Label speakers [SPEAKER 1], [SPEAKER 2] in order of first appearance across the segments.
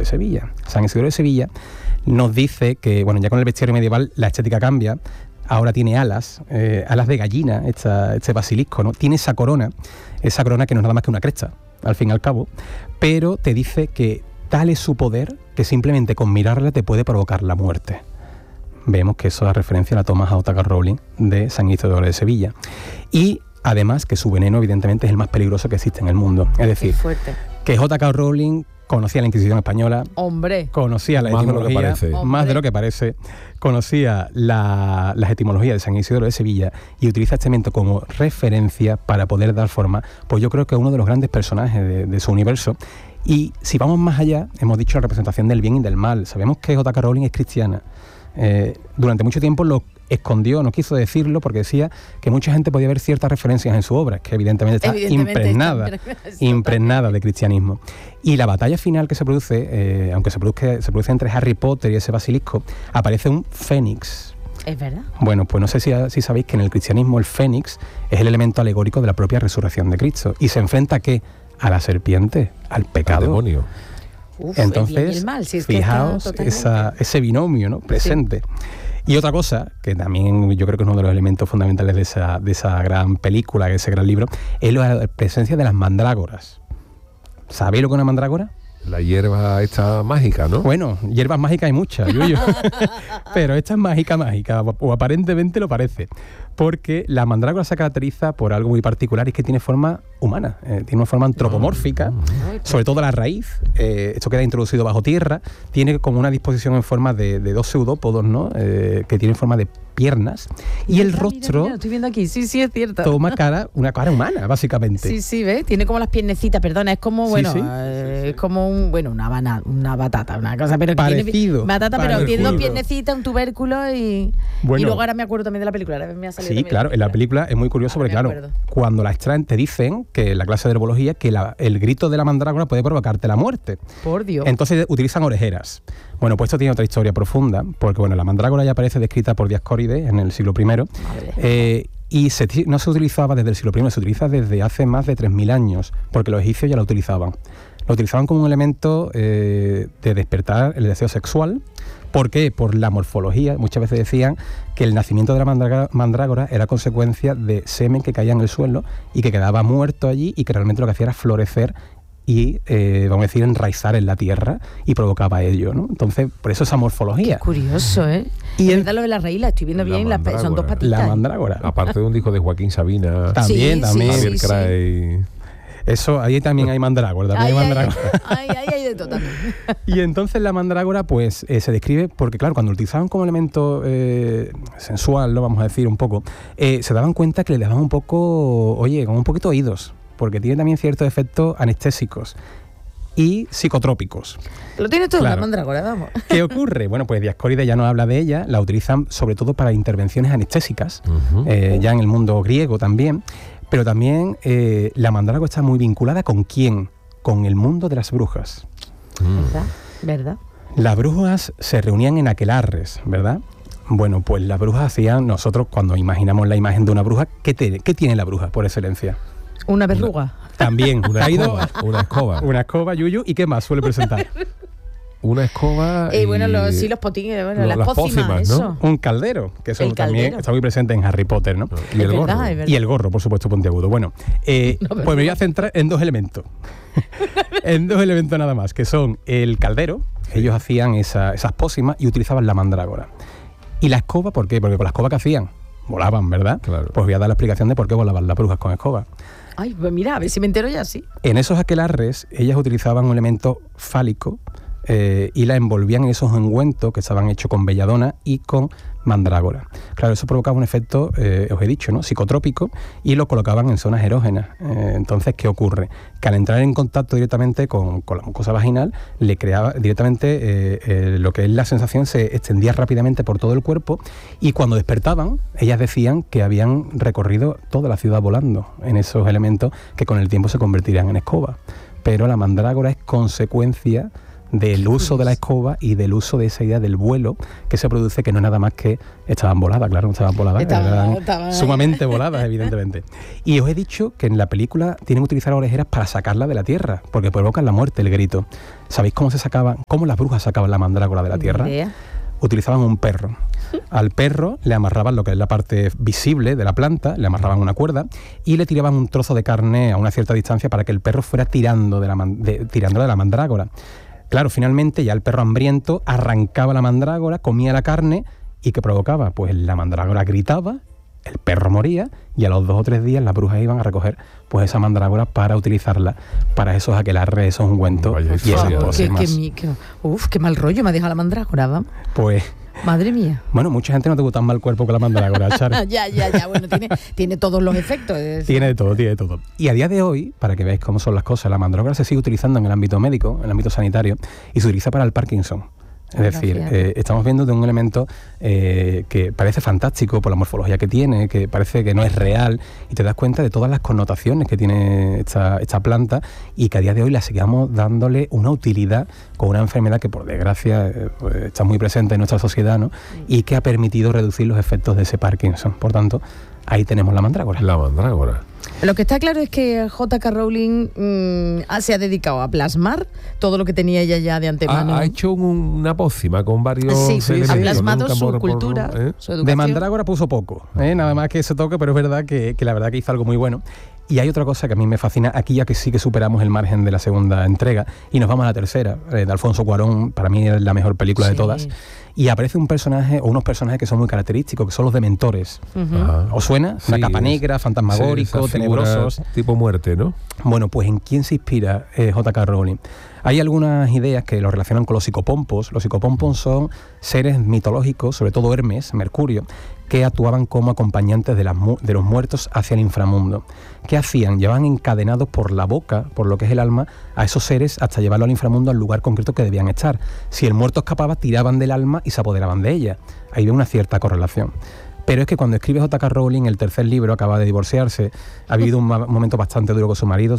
[SPEAKER 1] de Sevilla. San Isidoro de Sevilla nos dice que, bueno, ya con el bestiario medieval la estética cambia. Ahora tiene alas de gallina, este basilisco, ¿no? Tiene esa corona que no es nada más que una cresta, al fin y al cabo, pero te dice que tal es su poder que simplemente con mirarla te puede provocar la muerte. Vemos que eso da referencia a la toma J.K. Rowling de San Isidoro de Sevilla. Y además que su veneno evidentemente es el más peligroso que existe en el mundo. Es decir, que J.K. Rowling conocía la Inquisición española, conocía la etimología, más de lo que parece, conocía las etimologías de San Isidoro de Sevilla y utiliza este elemento como referencia para poder dar forma, pues yo creo que es uno de los grandes personajes de su universo. Y si vamos más allá, hemos dicho la representación del bien y del mal. Sabemos que J.K. Rowling es cristiana. Durante mucho tiempo lo escondió, no quiso decirlo porque decía que mucha gente podía ver ciertas referencias en su obra, que evidentemente está impregnada de cristianismo. Y la batalla final que se produce, aunque se produce entre Harry Potter y ese basilisco, aparece un fénix.
[SPEAKER 2] ¿Es verdad?
[SPEAKER 1] Bueno, pues no sé si sabéis que en el cristianismo el fénix es el elemento alegórico de la propia resurrección de Cristo. ¿Y se enfrenta a qué? A la serpiente, al pecado.
[SPEAKER 3] Al demonio.
[SPEAKER 1] Entonces,
[SPEAKER 2] el bien y el mal, si es
[SPEAKER 1] fijaos ese binomio, ¿no? Presente. Sí. Y otra cosa, que también yo creo que es uno de los elementos fundamentales de esa gran película, de ese gran libro, es la presencia de las mandrágoras. ¿Sabéis lo que es una mandrágora?
[SPEAKER 3] La hierba esta mágica, ¿no?
[SPEAKER 1] Bueno, hierbas mágicas hay muchas, Yuyu. Pero esta es mágica, o aparentemente lo parece. Porque la mandrágora se caracteriza por algo muy particular, y es que tiene forma humana, tiene una forma antropomórfica, sobre todo la raíz. Esto queda introducido bajo tierra, tiene como una disposición en forma de dos pseudópodos, ¿no? Que tienen forma de piernas, y el rostro,
[SPEAKER 2] mira, estoy viendo aquí, sí, es cierto,
[SPEAKER 1] toma una cara humana, básicamente.
[SPEAKER 2] Sí, ¿ves? Tiene como las piernecitas, perdona, es como, bueno, es como una batata, una cosa, pero
[SPEAKER 1] parecido,
[SPEAKER 2] tiene batata, pero tiene dos piernecitas, un tubérculo y luego ahora me acuerdo también de la película, ahora me ha salido.
[SPEAKER 1] Sí, claro, en la película es muy curioso porque, claro, cuando la extraen te dicen que en la clase de herbología que el grito de la mandrágora puede provocarte la muerte.
[SPEAKER 2] Por Dios.
[SPEAKER 1] Entonces utilizan orejeras. Bueno, pues esto tiene otra historia profunda, porque bueno, la mandrágora ya aparece descrita por Dioscórides en el siglo I, y no se utilizaba desde el siglo I, se utiliza desde hace más de 3.000 años, porque los egipcios ya la utilizaban. Lo utilizaban como un elemento de despertar el deseo sexual. ¿Por qué? Por la morfología. Muchas veces decían que el nacimiento de la mandrágora era consecuencia de semen que caía en el suelo y que quedaba muerto allí, y que realmente lo que hacía era florecer y, vamos a decir, enraizar en la tierra, y provocaba ello, ¿no? Entonces, por eso esa morfología.
[SPEAKER 2] Qué curioso, ¿eh? Y es verdad lo de la raíz, la estoy viendo bien, son dos patitas.
[SPEAKER 1] La mandrágora.
[SPEAKER 3] Aparte de un disco de Joaquín Sabina.
[SPEAKER 1] También.
[SPEAKER 3] Javier Cray.
[SPEAKER 1] Eso, ahí también hay mandrágora.
[SPEAKER 2] Hay de todo también.
[SPEAKER 1] Y entonces la mandrágora, pues, se describe porque, claro, cuando lo utilizaban como elemento sensual, lo vamos a decir un poco, se daban cuenta que le daban un poco, como un poquito oídos, porque tiene también ciertos efectos anestésicos y psicotrópicos.
[SPEAKER 2] Lo tiene todo, claro. La mandrágora, vamos.
[SPEAKER 1] ¿Qué ocurre? Bueno, pues Dioscórides ya no habla de ella, la utilizan sobre todo para intervenciones anestésicas, ya en el mundo griego también. Pero también la mandrágora está muy vinculada ¿con quién? Con el mundo de las brujas.
[SPEAKER 2] ¿Verdad?
[SPEAKER 1] Las brujas se reunían en aquelarres, ¿verdad? Bueno, pues las brujas hacían, nosotros cuando imaginamos la imagen de una bruja, ¿qué tiene la bruja por excelencia?
[SPEAKER 2] Una verruga.
[SPEAKER 1] También.
[SPEAKER 3] Una escoba.
[SPEAKER 1] Una escoba, Yuyu. ¿Y qué más suele presentar?
[SPEAKER 3] Una escoba
[SPEAKER 2] los potines, las pócimas,
[SPEAKER 1] ¿no? Un caldero, que eso también está muy presente en Harry Potter, ¿no?
[SPEAKER 3] Y el gorro.
[SPEAKER 1] Y el gorro, por supuesto, puntiagudo. Bueno, pues me voy a centrar en dos elementos. En dos elementos nada más, que son el caldero. Ellos hacían esas pócimas y utilizaban la mandrágora. Y la escoba, ¿por qué? Porque con la escoba que hacían, volaban, ¿verdad? Claro. Pues voy a dar la explicación de por qué volaban las brujas con escoba.
[SPEAKER 2] Ay, pues mira, a ver si me entero ya, sí.
[SPEAKER 1] En esos aquelarres, ellas utilizaban un elemento fálico, y la envolvían en esos ungüentos que estaban hechos con belladona y con mandrágora. Claro, eso provocaba un efecto, os he dicho, ¿no? Psicotrópico, y lo colocaban en zonas erógenas. Entonces, ¿qué ocurre? Que al entrar en contacto directamente con la mucosa vaginal, le creaba directamente lo que es la sensación, se extendía rápidamente por todo el cuerpo, y cuando despertaban, ellas decían que habían recorrido toda la ciudad volando en esos elementos que con el tiempo se convertirían en escoba. Pero la mandrágora es consecuencia del uso de la escoba y del uso de esa idea del vuelo que se produce, que no es nada más que estaban voladas, claro, no estaban voladas, estaban sumamente voladas, evidentemente. Y os he dicho que en la película tienen que utilizar orejeras para sacarla de la tierra, porque provocan la muerte, el grito. ¿Sabéis cómo cómo las brujas sacaban la mandrágora de la tierra? Utilizaban un perro. Al perro le amarraban lo que es la parte visible de la planta, le amarraban una cuerda y le tiraban un trozo de carne a una cierta distancia para que el perro fuera tirándola de la mandrágora. Claro, finalmente ya el perro hambriento arrancaba la mandrágora, comía la carne y ¿qué provocaba? Pues la mandrágora gritaba, el perro moría y a los 2 o 3 días las brujas iban a recoger pues esa mandrágora para utilizarla para esos aquelarres, esos ungüentos y esas cosas más.
[SPEAKER 2] Qué mal rollo me ha dejado la mandrágora, ¿verdad?
[SPEAKER 1] Pues...
[SPEAKER 2] Madre mía.
[SPEAKER 1] Bueno, mucha gente no tuvo tan mal cuerpo que la mandrágora, Charo.
[SPEAKER 2] ya, bueno, tiene todos los efectos.
[SPEAKER 1] Tiene de todo. Y a día de hoy, para que veáis cómo son las cosas, la mandrágora se sigue utilizando en el ámbito médico, en el ámbito sanitario, y se utiliza para el Parkinson. Es decir, estamos viendo de un elemento que parece fantástico por la morfología que tiene, que parece que no es real, y te das cuenta de todas las connotaciones que tiene esta planta y que a día de hoy la sigamos dándole una utilidad con una enfermedad que por desgracia está muy presente en nuestra sociedad, ¿no? Y que ha permitido reducir los efectos de ese Parkinson. Por tanto, ahí tenemos la mandrágora.
[SPEAKER 3] La mandrágora.
[SPEAKER 2] Lo que está claro es que J.K. Rowling se ha dedicado a plasmar todo lo que tenía ella ya de antemano.
[SPEAKER 3] Ha hecho una pócima con varios elementos.
[SPEAKER 2] Ha plasmado su cultura, su educación.
[SPEAKER 1] De mandrágora puso poco, nada más que ese toque, pero es verdad que la verdad que hizo algo muy bueno. Y hay otra cosa que a mí me fascina, aquí ya que sí que superamos el margen de la segunda entrega y nos vamos a la tercera, de Alfonso Cuarón, para mí es la mejor película de todas. Y aparece un personaje o unos personajes que son muy característicos, que son los dementores. ¿Os suena? Una capa negra, fantasmagórico, tenebrosos.
[SPEAKER 3] Tipo muerte, ¿no?
[SPEAKER 1] Bueno, pues ¿en quién se inspira J.K. Rowling? Hay algunas ideas que lo relacionan con los psicopompos. Los psicopompos son seres mitológicos, sobre todo Hermes, Mercurio, que actuaban como acompañantes de los muertos hacia el inframundo. ¿Qué hacían? Llevaban encadenados por la boca, por lo que es el alma, a esos seres hasta llevarlo al inframundo, al lugar concreto que debían estar. Si el muerto escapaba, tiraban del alma y se apoderaban de ella. Ahí ve una cierta correlación. Pero es que cuando escribe J.K. Rowling, el tercer libro, acaba de divorciarse, ha vivido un momento bastante duro con su marido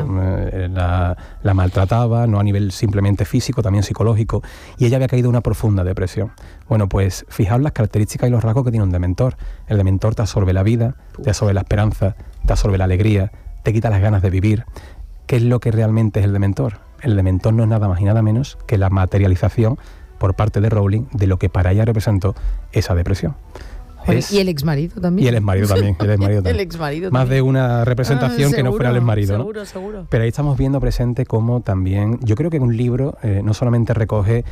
[SPEAKER 1] la maltrataba, no a nivel simplemente físico, también psicológico, y ella había caído en una profunda depresión. Bueno, pues fijaos las características y los rasgos que tiene un dementor. El dementor te absorbe la vida, te absorbe la esperanza, te absorbe la alegría, te quita las ganas de vivir. ¿Qué es lo que realmente es el dementor? El dementor no es nada más y nada menos que la materialización por parte de Rowling de lo que para ella representó esa depresión.
[SPEAKER 2] Y el exmarido también.
[SPEAKER 1] Y el exmarido también. El
[SPEAKER 2] exmarido
[SPEAKER 1] Más de una representación que no fuera el exmarido, ¿no?
[SPEAKER 2] Seguro.
[SPEAKER 1] Pero ahí estamos viendo presente cómo también, yo creo que un libro no solamente recoge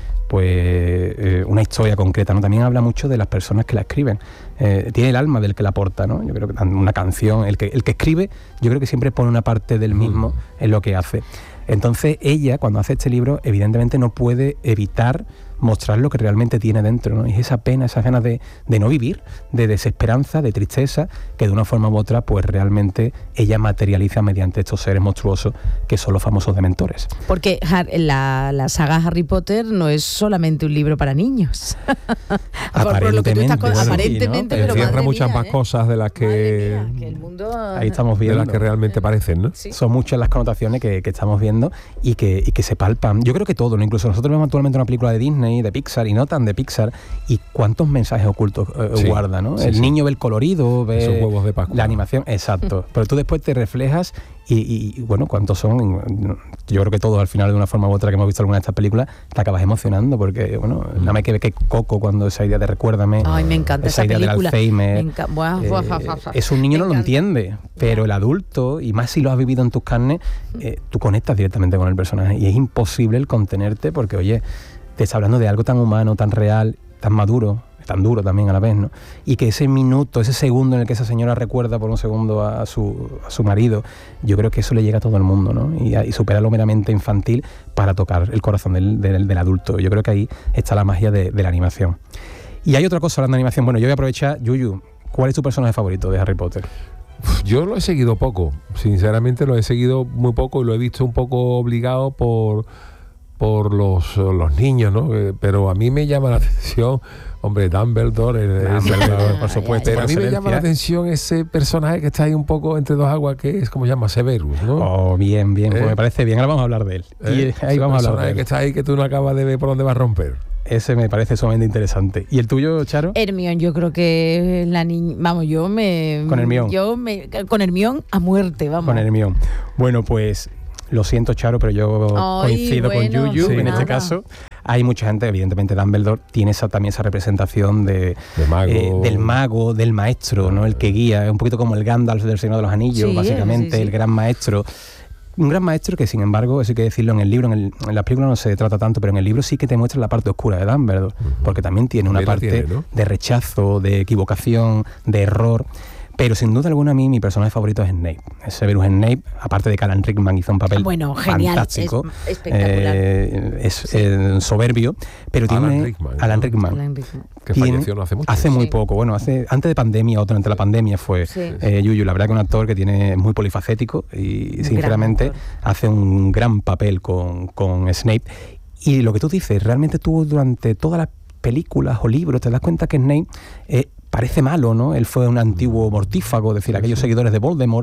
[SPEAKER 1] pues una historia concreta, ¿no? También habla mucho de las personas que la escriben. Tiene el alma del que la aporta, ¿no? Yo creo que una canción, el que escribe, yo creo que siempre pone una parte del mismo en lo que hace. Entonces ella, cuando hace este libro, evidentemente no puede evitar mostrar lo que realmente tiene dentro, ¿no? Y esa pena, esas ganas de no vivir, de desesperanza, de tristeza, que de una forma u otra, pues realmente ella materializa mediante estos seres monstruosos que son los famosos dementores.
[SPEAKER 2] Porque la saga Harry Potter no es solamente un libro para niños. Por lo que tú estás aparentemente,
[SPEAKER 3] ¿no?
[SPEAKER 2] pero
[SPEAKER 3] cierra muchas más cosas de las que
[SPEAKER 2] el mundo
[SPEAKER 1] ahí estamos viendo,
[SPEAKER 3] de las que realmente parecen, ¿no?
[SPEAKER 1] Sí. Son muchas las connotaciones que estamos viendo y que se palpan. Yo creo que todo, ¿no? Incluso nosotros vemos actualmente una película de Disney, de Pixar y no tan de Pixar, y cuántos mensajes ocultos guarda, ¿no? El niño ve el colorido, ve
[SPEAKER 3] esos huevos de Pascua,
[SPEAKER 1] la animación, exacto. Pero tú después te reflejas y bueno, cuántos son. Yo creo que todos al final, de una forma u otra, que hemos visto alguna de estas películas, te acabas emocionando porque, bueno, nada más que ve que Coco, cuando esa idea de recuérdame,
[SPEAKER 2] ay, me encanta esa
[SPEAKER 1] idea
[SPEAKER 2] película.
[SPEAKER 1] Del Alzheimer, es un niño no lo entiende, pero el adulto, y más si lo has vivido en tus carnes, tú conectas directamente con el personaje y es imposible el contenerte porque, oye, te está hablando de algo tan humano, tan real, tan maduro, tan duro también a la vez, ¿no? Y que ese minuto, ese segundo en el que esa señora recuerda por un segundo a su marido, yo creo que eso le llega a todo el mundo, ¿no? Y supera lo meramente infantil para tocar el corazón del adulto. Yo creo que ahí está la magia de la animación. Y hay otra cosa hablando de animación. Bueno, yo voy a aprovechar, Yuyu, ¿cuál es tu personaje favorito de Harry Potter?
[SPEAKER 3] Yo lo he seguido poco, sinceramente lo he seguido muy poco y lo he visto un poco obligado por por los niños, ¿no? Pero a mí me llama la atención, hombre, Dumbledore,
[SPEAKER 1] por supuesto.
[SPEAKER 3] Pero a mí me llama la atención ese personaje que está ahí un poco entre dos aguas, que es como se llama, Severus, ¿no?
[SPEAKER 1] Oh, bien, pues me parece bien. Ahora vamos a hablar de él. Y ahí vamos a hablar de él.
[SPEAKER 3] Que está ahí, que tú no acabas de ver por dónde va a romper.
[SPEAKER 1] Ese me parece sumamente interesante. ¿Y el tuyo, Charo?
[SPEAKER 2] Hermione, yo creo que la niña... Vamos,
[SPEAKER 1] Con Hermione.
[SPEAKER 2] Con Hermione a muerte, vamos.
[SPEAKER 1] Con Hermione. Bueno, pues... Lo siento, Charo, pero yo coincido con Yuyu en este caso. Hay mucha gente, evidentemente Dumbledore tiene también esa representación del mago, del maestro, ¿no? El que guía, es un poquito como el Gandalf del Señor de los Anillos, básicamente, el gran maestro. Un gran maestro que, sin embargo, eso hay que decirlo en el libro, en las películas no se trata tanto, pero en el libro sí que te muestra la parte oscura de Dumbledore, porque también tiene una parte de rechazo, de equivocación, de error. Pero sin duda alguna a mí mi personaje favorito es Snape. Severus Snape, aparte de que Alan Rickman hizo un papel fantástico,
[SPEAKER 2] es espectacular.
[SPEAKER 1] Es soberbio, pero tiene Alan Rickman.
[SPEAKER 3] Que falleció no hace mucho.
[SPEAKER 1] Hace muy poco, bueno, antes de pandemia o durante la pandemia fue Yuyu. La verdad que un actor que tiene muy polifacético y sinceramente hace un gran papel con Snape. Y lo que tú dices, realmente tú durante todas las películas o libros te das cuenta que Snape parece malo, ¿no? Él fue un antiguo mortífago, es decir, aquellos seguidores de Voldemort.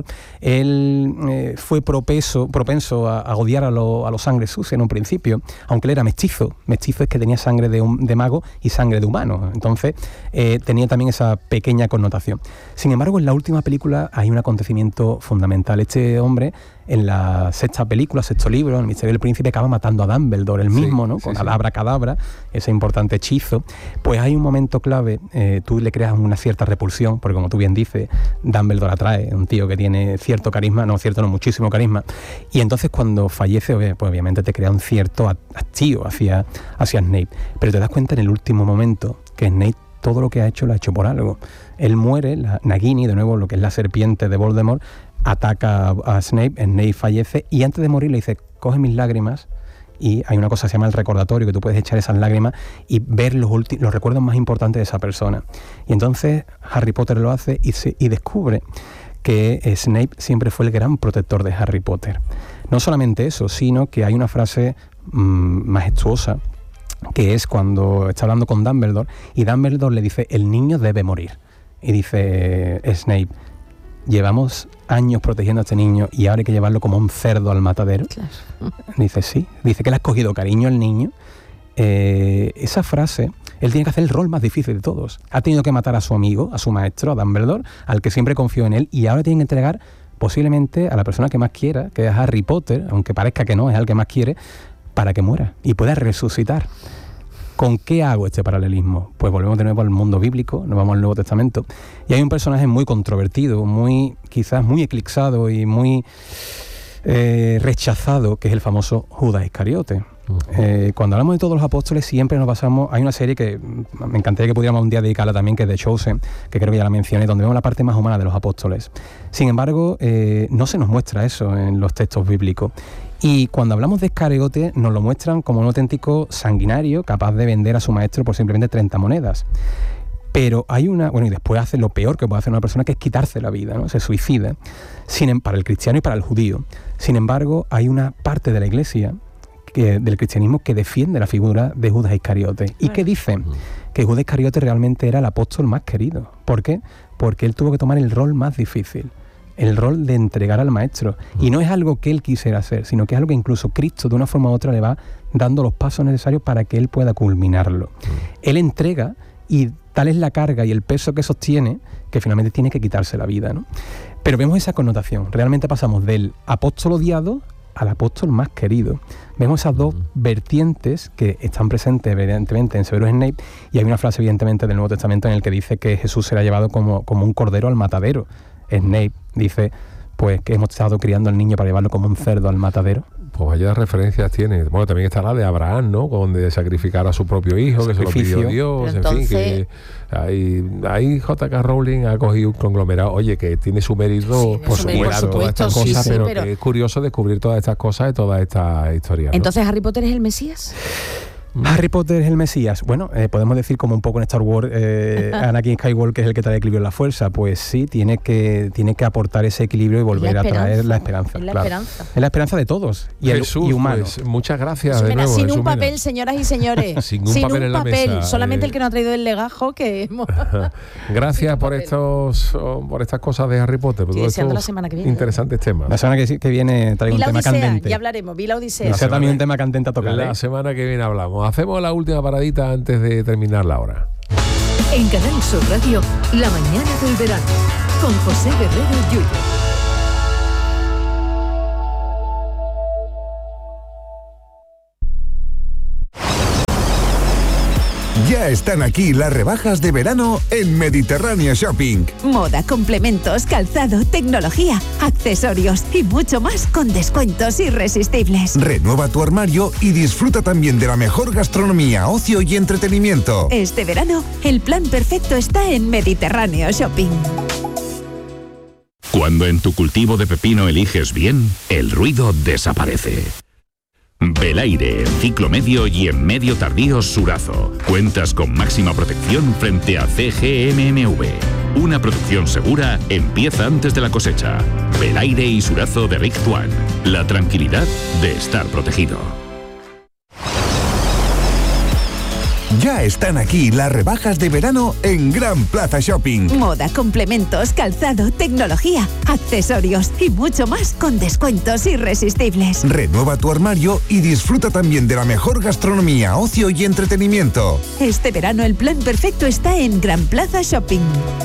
[SPEAKER 1] Él fue propenso a odiar a los sangre sucia en un principio, aunque él era mestizo. Mestizo es que tenía sangre de mago y sangre de humano. Entonces, tenía también esa pequeña connotación. Sin embargo, en la última película hay un acontecimiento fundamental. Este hombre, en la sexto libro, El misterio del príncipe, acaba matando a Dumbledore, el mismo, ¿no? Con Abracadabra, ese importante hechizo. Pues hay un momento clave, tú le creas una cierta repulsión, porque como tú bien dices, Dumbledore atrae, un tío que tiene cierto carisma, muchísimo carisma, y entonces cuando fallece, pues obviamente te crea un cierto hastío hacia Snape, pero te das cuenta en el último momento que Snape todo lo que ha hecho lo ha hecho por algo. Él muere, Nagini, de nuevo lo que es la serpiente de Voldemort, ataca a Snape fallece y antes de morir le dice, coge mis lágrimas, y hay una cosa que se llama el recordatorio, que tú puedes echar esas lágrimas y ver los recuerdos más importantes de esa persona. Y entonces Harry Potter lo hace y descubre que Snape siempre fue el gran protector de Harry Potter. No solamente eso, sino que hay una frase majestuosa, que es cuando está hablando con Dumbledore y Dumbledore le dice, el niño debe morir. Y dice Snape, llevamos años protegiendo a este niño y ahora hay que llevarlo como un cerdo al matadero. Claro. Dice, sí. Dice que le has cogido cariño al niño. Esa frase, él tiene que hacer el rol más difícil de todos. Ha tenido que matar a su amigo, a su maestro, a Dumbledore, al que siempre confió en él, y ahora tiene que entregar posiblemente a la persona que más quiera, que es Harry Potter, aunque parezca que no, es el que más quiere, para que muera y pueda resucitar. ¿Con qué hago este paralelismo? Pues volvemos de nuevo al mundo bíblico, nos vamos al Nuevo Testamento, y hay un personaje muy controvertido, quizás muy eclipsado y muy rechazado, que es el famoso Judas Iscariote. Cuando hablamos de todos los apóstoles siempre nos basamos, hay una serie que me encantaría que pudiéramos un día dedicarla también, que es The Chosen, que creo que ya la mencioné, donde vemos la parte más humana de los apóstoles. Sin embargo, no se nos muestra eso en los textos bíblicos. Y cuando hablamos de Iscariote nos lo muestran como un auténtico sanguinario capaz de vender a su maestro por simplemente 30 monedas. Pero hay y después hace lo peor que puede hacer una persona, que es quitarse la vida, ¿no? Se suicida, para el cristiano y para el judío. Sin embargo, hay una parte de la iglesia del cristianismo que defiende la figura de Judas Iscariote y que dice que Judas Iscariote realmente era el apóstol más querido. ¿Por qué? Porque él tuvo que tomar el rol más difícil, el rol de entregar al maestro, y no es algo que él quisiera hacer, sino que es algo que incluso Cristo de una forma u otra le va dando los pasos necesarios para que él pueda culminarlo. Él entrega, y tal es la carga y el peso que sostiene, que finalmente tiene que quitarse la vida, ¿no? Pero vemos esa connotación, realmente pasamos del apóstol odiado al apóstol más querido. Vemos esas dos vertientes que están presentes evidentemente en Severus Snape, y hay una frase evidentemente del Nuevo Testamento en el que dice que Jesús será llevado como un cordero al matadero. Snape dice, pues, que hemos estado criando al niño para llevarlo como un cerdo al matadero.
[SPEAKER 3] Pues vaya referencias tiene. Bueno, también está la de Abraham, ¿no? Donde sacrificar a su propio hijo, que se lo pidió Dios, en fin, que ahí J.K. Rowling ha cogido un conglomerado, oye, que tiene su mérito, por supuesto, todas estas cosas, pero que es curioso descubrir todas estas cosas y todas estas historias, ¿no?
[SPEAKER 2] Entonces, ¿Harry Potter es el Mesías?
[SPEAKER 1] Harry Potter es el Mesías. Bueno, podemos decir como un poco en Star Wars, Anakin Skywalker es el que trae equilibrio en la fuerza. Pues sí, tiene que aportar ese equilibrio y volver a traer la esperanza.
[SPEAKER 2] Es la esperanza.
[SPEAKER 1] Es la esperanza de todos y humanos.
[SPEAKER 3] Pues, muchas gracias. De nuevo,
[SPEAKER 2] sin un papel, señoras y señores.
[SPEAKER 3] sin un papel en la mesa.
[SPEAKER 2] Solamente el que nos ha traído el legajo que
[SPEAKER 3] gracias por estas cosas de Harry Potter.
[SPEAKER 2] Estoy deseando la semana que viene.
[SPEAKER 3] Interesantes temas.
[SPEAKER 1] La semana que viene traigo un tema candente.
[SPEAKER 2] Ya hablaremos. Vi la Odisea.
[SPEAKER 1] Ese también un tema candente a tocar.
[SPEAKER 3] La semana que viene hablamos. Hacemos la última paradita antes de terminar la hora.
[SPEAKER 4] En Canal Sur Radio, La mañana del verano, con José Guerrero Yuyu.
[SPEAKER 5] Ya están aquí las rebajas de verano en Mediterráneo Shopping.
[SPEAKER 6] Moda, complementos, calzado, tecnología, accesorios y mucho más con descuentos irresistibles.
[SPEAKER 5] Renueva tu armario y disfruta también de la mejor gastronomía, ocio y entretenimiento.
[SPEAKER 6] Este verano, el plan perfecto está en Mediterráneo Shopping.
[SPEAKER 7] Cuando en tu cultivo de pepino eliges bien, el ruido desaparece. Belaire, en ciclo medio y en medio tardío Surazo. Cuentas con máxima protección frente a CGMMV. Una producción segura empieza antes de la cosecha. Belaire y Surazo de Rick Tuan. La tranquilidad de estar protegido.
[SPEAKER 5] Ya están aquí las rebajas de verano en Gran Plaza Shopping.
[SPEAKER 6] Moda, complementos, calzado, tecnología, accesorios y mucho más con descuentos irresistibles.
[SPEAKER 5] Renueva tu armario y disfruta también de la mejor gastronomía, ocio y entretenimiento.
[SPEAKER 6] Este verano el plan perfecto está en Gran Plaza Shopping.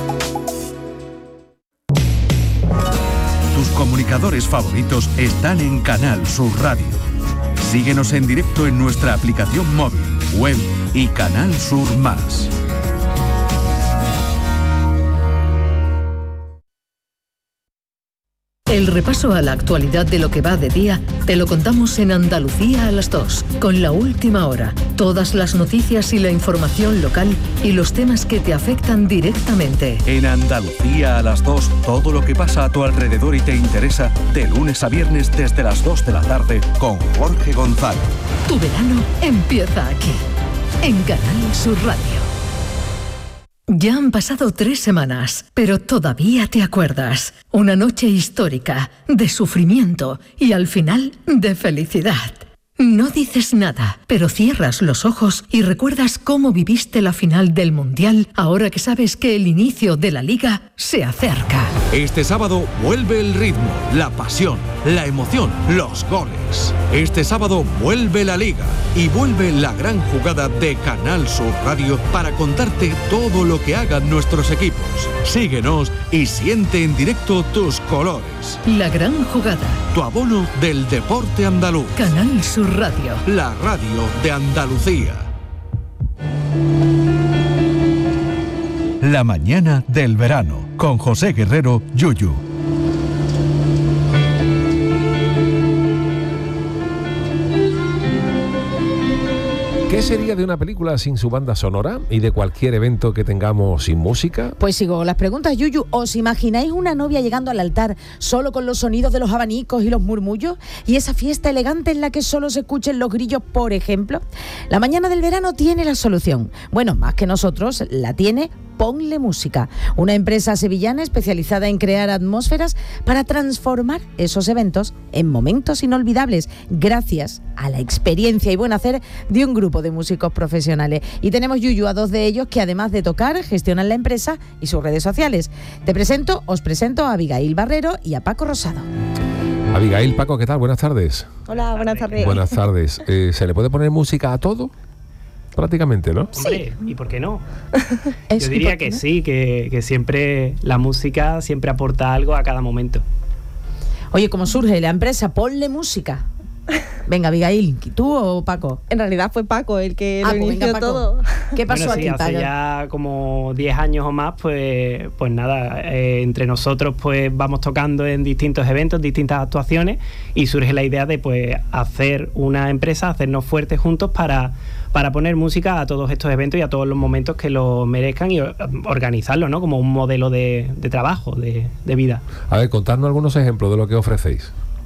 [SPEAKER 8] Tus comunicadores favoritos están en Canal Sur Radio. Síguenos en directo en nuestra aplicación móvil, web y Canal Sur Más.
[SPEAKER 4] El repaso a la actualidad de lo que va de día te lo contamos en Andalucía a las 2, con La Última Hora. Todas las noticias y la información local y los temas que te afectan directamente.
[SPEAKER 8] En Andalucía a las 2, todo lo que pasa a tu alrededor y te interesa, de lunes a viernes desde las 2 de la tarde con Jorge González.
[SPEAKER 4] Tu verano empieza aquí, en Canal Sur Radio. Ya han pasado 3 semanas, pero todavía te acuerdas. Una noche histórica, de sufrimiento y al final de felicidad. No dices nada, pero cierras los ojos y recuerdas cómo viviste la final del Mundial ahora que sabes que el inicio de la Liga se acerca.
[SPEAKER 9] Este sábado vuelve el ritmo, la pasión, la emoción, los goles. Este sábado vuelve la Liga y vuelve la gran jugada de Canal Sur Radio para contarte todo lo que hagan nuestros equipos. Síguenos y siente en directo tus colores.
[SPEAKER 4] La gran jugada.
[SPEAKER 9] Tu abono del deporte andaluz.
[SPEAKER 4] Canal Sur Radio.
[SPEAKER 9] La radio de Andalucía.
[SPEAKER 8] La mañana del verano con José Guerrero Yuyu.
[SPEAKER 3] ¿Qué sería de una película sin su banda sonora y de cualquier evento que tengamos sin música?
[SPEAKER 2] Pues sigo las preguntas, Yuyu. ¿Os imagináis una novia llegando al altar solo con los sonidos de los abanicos y los murmullos? ¿Y esa fiesta elegante en la que solo se escuchen los grillos, por ejemplo? La mañana del verano tiene la solución. Bueno, más que nosotros, la tiene Ponle Música, una empresa sevillana especializada en crear atmósferas para transformar esos eventos en momentos inolvidables, gracias a la experiencia y buen hacer de un grupo de músicos profesionales. Y tenemos, Yuyu, a 2 de ellos que además de tocar, gestionan la empresa y sus redes sociales. Os presento a Abigail Barrero y a Paco Rosado.
[SPEAKER 3] Abigail, Paco, ¿qué tal? Buenas tardes.
[SPEAKER 10] Hola, buenas tardes.
[SPEAKER 3] Buenas tardes. ¿Se le puede poner música a todo? Prácticamente, ¿no?
[SPEAKER 11] Hombre, ¿y por qué no? Yo diría que sí, que siempre la música siempre aporta algo a cada momento.
[SPEAKER 2] Oye, ¿cómo surge la empresa Ponle Música? Venga, Abigail, ¿tú o Paco?
[SPEAKER 10] En realidad fue Paco el que lo inició
[SPEAKER 2] venga,
[SPEAKER 10] todo.
[SPEAKER 2] ¿Qué pasó aquí, Paco?
[SPEAKER 11] Hace ya como 10 años o más, pues nada, entre nosotros pues vamos tocando en distintos eventos, distintas actuaciones, y surge la idea de pues hacer una empresa, hacernos fuertes juntos para poner música a todos estos eventos y a todos los momentos que lo merezcan y organizarlo, ¿no? Como un modelo de trabajo, de vida.
[SPEAKER 3] A ver, contadnos algunos ejemplos de lo que ofrecéis.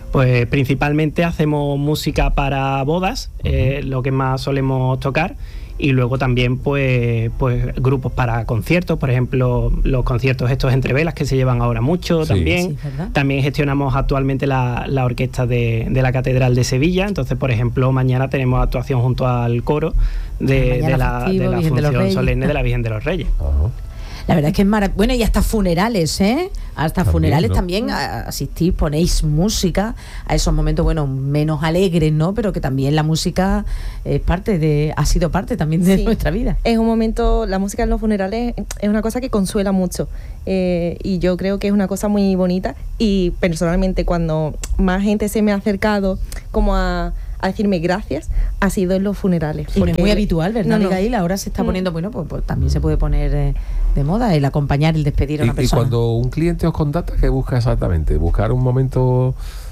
[SPEAKER 11] Pues principalmente hacemos música para bodas, lo que más solemos tocar, y luego también pues grupos para conciertos, por ejemplo los conciertos estos entre velas que se llevan ahora mucho, también. Sí, también gestionamos actualmente la orquesta de la Catedral de Sevilla, entonces por ejemplo mañana tenemos actuación junto al coro de la función solemne de la Virgen de los Reyes.
[SPEAKER 2] La verdad es que es maravilloso. Bueno, y hasta funerales, ¿eh? Hasta también, funerales, ¿no? También asistís, ponéis música a esos momentos, bueno, menos alegres, ¿no? Pero que también la música ha sido parte también de nuestra vida.
[SPEAKER 10] Es un momento, la música en los funerales es una cosa que consuela mucho. Y yo creo que es una cosa muy bonita. Y personalmente, cuando más gente se me ha acercado como a decirme gracias, ha sido en los funerales.
[SPEAKER 2] Y no es muy habitual, ¿verdad, Abigail? Ahora se está poniendo, bueno, pues también se puede poner de moda el acompañar, el despedir a una persona.
[SPEAKER 3] Y cuando un cliente os contacta, ¿qué busca exactamente? ¿Buscar un momento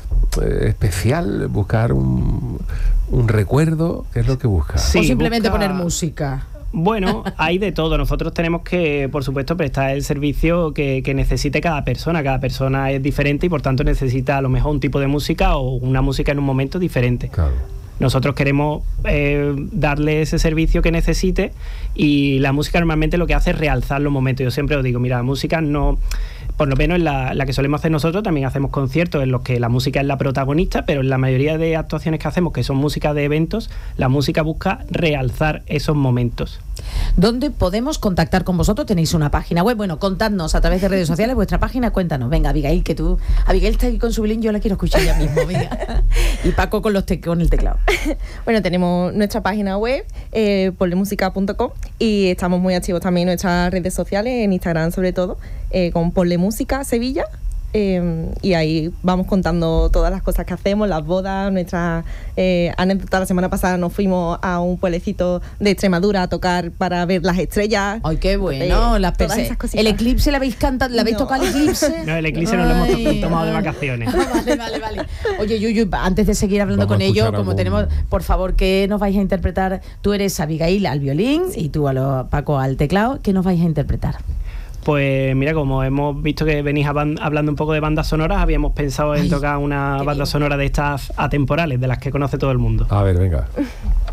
[SPEAKER 3] especial? ¿Buscar un recuerdo? ¿Qué es lo que busca?
[SPEAKER 2] Sí, o simplemente poner música.
[SPEAKER 11] Bueno, hay de todo. Nosotros tenemos que, por supuesto, prestar el servicio que necesite cada persona. Cada persona es diferente y, por tanto, necesita a lo mejor un tipo de música o una música en un momento diferente. Claro. Nosotros queremos darle ese servicio que necesite, y la música normalmente lo que hace es realzar los momentos. Yo siempre os digo, mira, la música no... Por lo menos la que solemos hacer nosotros, también hacemos conciertos en los que la música es la protagonista, pero en la mayoría de actuaciones que hacemos, que son música de eventos, la música busca realzar esos momentos.
[SPEAKER 2] ¿Dónde podemos contactar con vosotros? ¿Tenéis una página web? Bueno, contadnos a través de redes sociales vuestra página, cuéntanos. Venga, Abigail, Abigail está ahí con su violín, yo la quiero escuchar ya mismo, venga. Y Paco con el teclado.
[SPEAKER 10] Bueno, tenemos nuestra página web, ponlemusica.com, y estamos muy activos también en nuestras redes sociales, en Instagram sobre todo, con Ponle Música Sevilla, y ahí vamos contando todas las cosas que hacemos, las bodas, nuestras anécdotas. La semana pasada nos fuimos a un pueblecito de Extremadura a tocar para ver las estrellas.
[SPEAKER 2] ¡Ay, qué bueno!
[SPEAKER 10] Todas esas cositas.
[SPEAKER 2] ¿El eclipse la habéis cantado? ¿La habéis tocado el eclipse?
[SPEAKER 11] No, el eclipse nos lo hemos tomado de vacaciones.
[SPEAKER 2] Vale. Oye, Yuyu, antes de seguir hablando con ellos, como tenemos, por favor, ¿qué nos vais a interpretar? Tú eres Abigail al violín y tú Paco al teclado. ¿Qué nos vais a interpretar?
[SPEAKER 11] Pues mira, como hemos visto que venís hablando un poco de bandas sonoras, habíamos pensado en tocar una banda sonora de estas atemporales, de las que conoce todo el mundo.
[SPEAKER 3] A ver, venga.